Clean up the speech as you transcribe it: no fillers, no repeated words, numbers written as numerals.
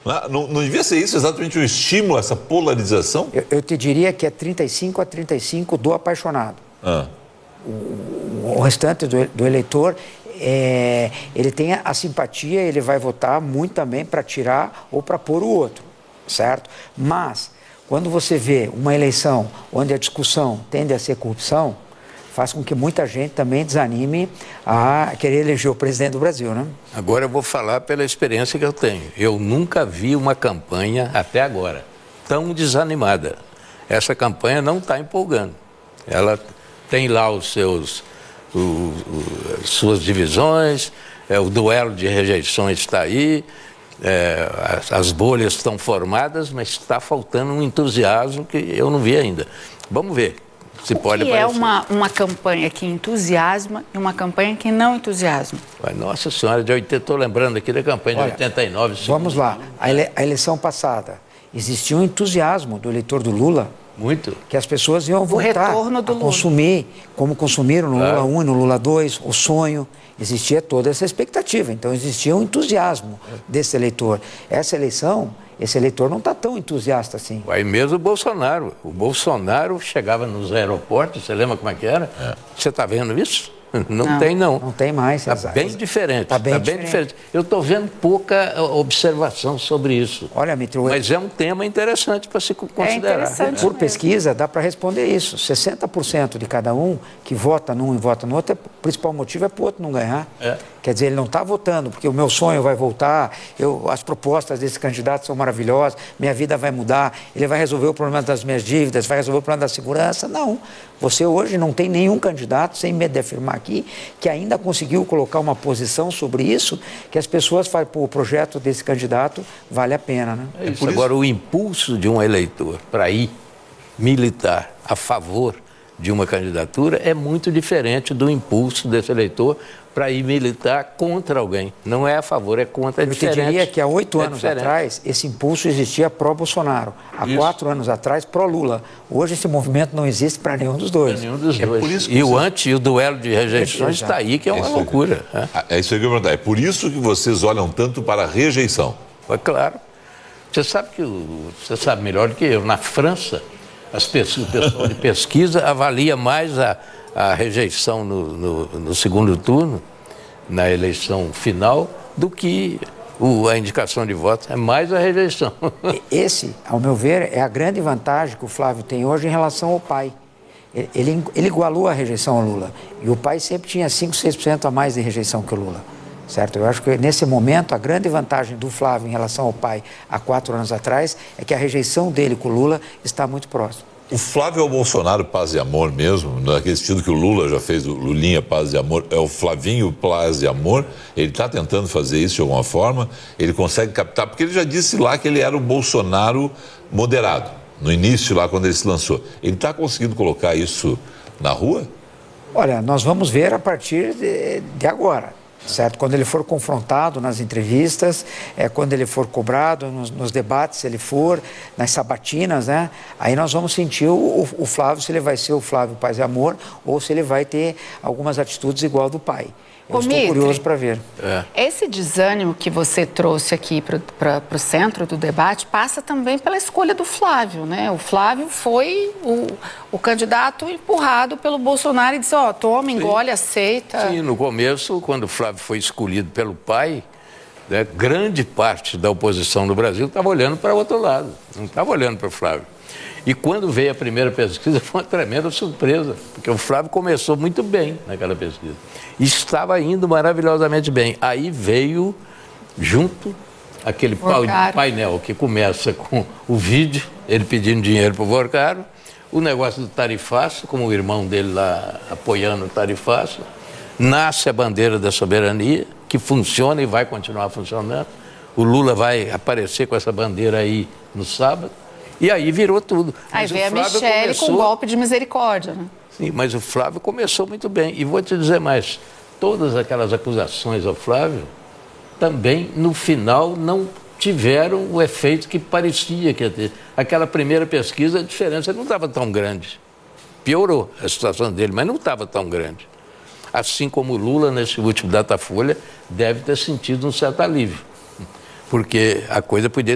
Não devia ser isso exatamente um estímulo, essa polarização? Eu te diria que é 35-35 do apaixonado. O restante do eleitor, ele tem a simpatia, ele vai votar muito também para tirar ou para pôr o outro, certo? Mas, quando você vê uma eleição onde a discussão tende a ser corrupção, faz com que muita gente também desanime a querer eleger o presidente do Brasil, né? Agora eu vou falar pela experiência que eu tenho. Eu nunca vi uma campanha, até agora, tão desanimada. Essa campanha não está empolgando. Ela tem lá suas divisões, o duelo de rejeições está aí, as bolhas estão formadas, mas está faltando um entusiasmo que eu não vi ainda. Vamos ver. Se pode que é uma campanha que entusiasma e uma campanha que não entusiasma? Nossa Senhora, estou lembrando aqui da campanha de 89. Vamos lá, a eleição passada, existia um entusiasmo do eleitor do Lula. Muito. Que as pessoas iam voltar a consumir, como consumiram no Lula 1 e no Lula 2, o sonho. Existia toda essa expectativa, então existia um entusiasmo desse eleitor. Essa eleição, esse eleitor não está tão entusiasta assim. Aí mesmo o Bolsonaro chegava nos aeroportos, você lembra como é que era? Você está vendo isso? Não tem, não. Não tem mais. Está bem diferente. Está bem diferente. Eu estou vendo pouca observação sobre isso. Olha, Mitro, mas é um tema interessante para se considerar. Por pesquisa, dá para responder isso. 60% de cada um que vota num e vota no outro, o principal motivo é para o outro não ganhar. Quer dizer, ele não está votando porque o meu sonho vai voltar, as propostas desse candidato são maravilhosas, minha vida vai mudar, ele vai resolver o problema das minhas dívidas, vai resolver o problema da segurança. Não. Você hoje não tem nenhum candidato, sem medo de afirmar aqui, que ainda conseguiu colocar uma posição sobre isso, que as pessoas falam, pô, o projeto desse candidato vale a pena, né? Agora, o impulso de um eleitor para ir militar a favor de uma candidatura é muito diferente do impulso desse eleitor para ir militar contra alguém. Não é a favor, é contra, é diferente. Eu te diria que há 8 anos atrás, esse impulso existia pró-Bolsonaro. Há 4 anos atrás, pró-Lula. Hoje esse movimento não existe para nenhum dos dois. Por isso e o duelo de rejeições está aí, que é uma loucura. É isso que eu ia perguntar. É por isso que vocês olham tanto para a rejeição. É claro. Você sabe melhor do que eu. Na França, o pessoal de pesquisa avalia mais a rejeição no segundo turno, na eleição final, do que a indicação de voto. É mais a rejeição. Esse, ao meu ver, é a grande vantagem que o Flávio tem hoje em relação ao pai. Ele igualou a rejeição ao Lula. E o pai sempre tinha 5, 6% a mais de rejeição que o Lula. Certo? Eu acho que nesse momento a grande vantagem do Flávio em relação ao pai há 4 anos atrás é que a rejeição dele com o Lula está muito próxima. O Flávio é o Bolsonaro paz e amor mesmo, naquele sentido que o Lula já fez, o Lulinha paz e amor, é o Flavinho paz e amor, ele está tentando fazer isso de alguma forma, ele consegue captar, porque ele já disse lá que ele era o Bolsonaro moderado, no início lá quando ele se lançou. Ele está conseguindo colocar isso na rua? Olha, nós vamos ver a partir de agora. Certo? Quando ele for confrontado nas entrevistas, quando ele for cobrado nos debates, se ele for, nas sabatinas, né? Aí nós vamos sentir o Flávio, se ele vai ser o Flávio Paz e Amor ou se ele vai ter algumas atitudes igual do pai. Eu estou curioso para ver. Esse desânimo que você trouxe aqui para o centro do debate passa também pela escolha do Flávio, né? O Flávio foi o candidato empurrado pelo Bolsonaro e disse, toma, engole, aceita. Sim, no começo, quando o Flávio foi escolhido pelo pai, né, grande parte da oposição no Brasil estava olhando para o outro lado, não estava olhando para o Flávio. E quando veio a primeira pesquisa, foi uma tremenda surpresa, porque o Flávio começou muito bem naquela pesquisa. E estava indo maravilhosamente bem. Aí veio, junto, aquele painel que começa com o vídeo, ele pedindo dinheiro para o Vorcaro, o negócio do tarifaço, como o irmão dele lá apoiando o tarifaço, nasce a bandeira da soberania, que funciona e vai continuar funcionando. O Lula vai aparecer com essa bandeira aí no sábado. E aí virou tudo. Aí veio a Michele com um golpe de misericórdia, né? Sim, mas o Flávio começou muito bem. E vou te dizer mais, todas aquelas acusações ao Flávio também, no final, não tiveram o efeito que parecia que ia ter. Aquela primeira pesquisa, a diferença não estava tão grande. Piorou a situação dele, mas não estava tão grande. Assim como o Lula, nesse último Datafolha, deve ter sentido um certo alívio. Porque a coisa podia